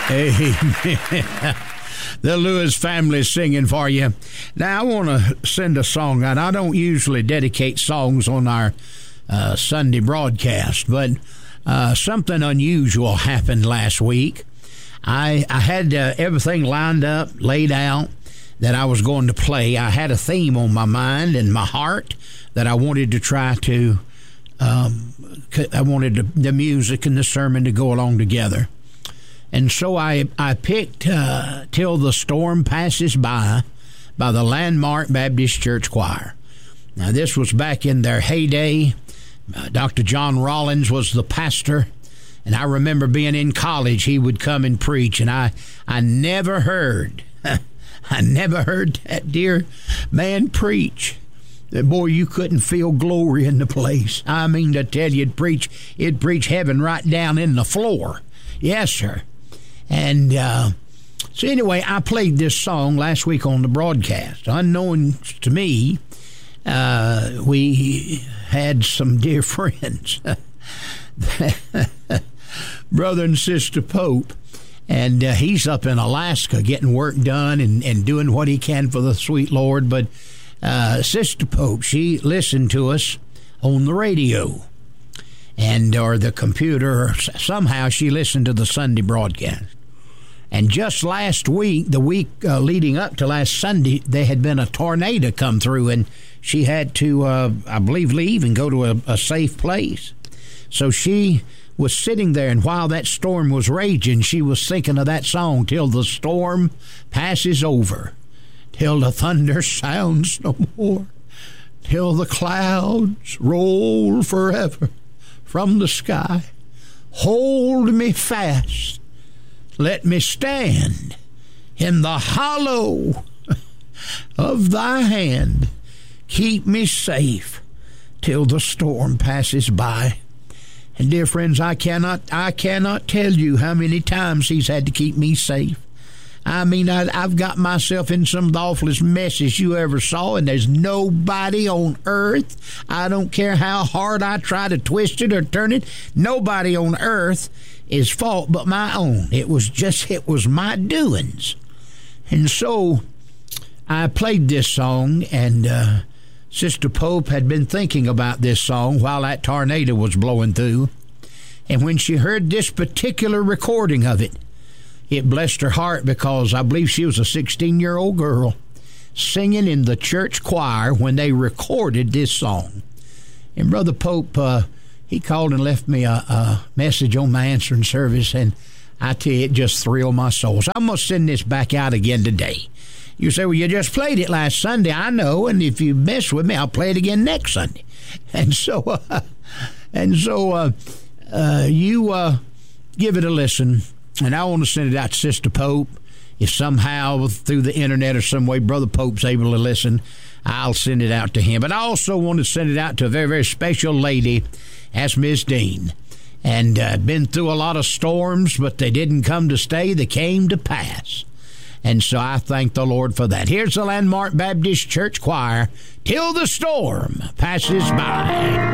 Amen. The Lewis family singing for you. Now, I want to send a song out. I don't usually dedicate songs on our Sunday broadcast, but something unusual happened last week. I had everything lined up, laid out, that I was going to play. I had a theme on my mind and my heart that I wanted to try to, I wanted the music and the sermon to go along together. And so I picked Till the Storm Passes by the Landmark Baptist Church Choir. Now, this was back in their heyday. Dr. John Rollins was the pastor, and I remember being in college, he would come and preach, and I never heard, I never heard that dear man preach. Boy, you couldn't feel glory in the place. I mean, to tell you, it'd preach heaven right down in the floor. Yes, sir. And so anyway, I played this song last week on the broadcast. Unknown to me, we had some dear friends, Brother and Sister Pope, and he's up in Alaska getting work done and doing what he can for the sweet Lord. But Sister Pope, she listened to us on the radio or the computer, or somehow she listened to the Sunday broadcast. And just last week, the week leading up to last Sunday, there had been a tornado come through, and she had to, I believe, leave and go to a safe place. So she was sitting there, and while that storm was raging, she was thinking of that song, Till the Storm Passes Over, till the thunder sounds no more, till the clouds roll forever from the sky. Hold me fast. Let me stand in the hollow of thy hand. Keep me safe till the storm passes by. And dear friends, I cannot tell you how many times he's had to keep me safe. I mean, I've got myself in some of the awfulest messes you ever saw, and there's nobody on earth, I don't care how hard I try to twist it or turn it, nobody on earth is fault but my own. It was my doings. And so I played this song, and Sister Pope had been thinking about this song while that tornado was blowing through. And when she heard this particular recording of it, it blessed her heart, because I believe she was a 16-year-old girl singing in the church choir when they recorded this song. And Brother Pope, he called and left me a message on my answering service, and I tell you, it just thrilled my soul. So I'm going to send this back out again today. You say, well, you just played it last Sunday. I know, and if you mess with me, I'll play it again next Sunday. And so you give it a listen. And I want to send it out to Sister Pope. If somehow through the internet or some way Brother Pope's able to listen, I'll send it out to him. But I also want to send it out to a very, very special lady. That's Miss Dean. And been through a lot of storms, but they didn't come to stay. They came to pass. And so I thank the Lord for that. Here's the Landmark Baptist Church Choir, Till the Storm Passes By.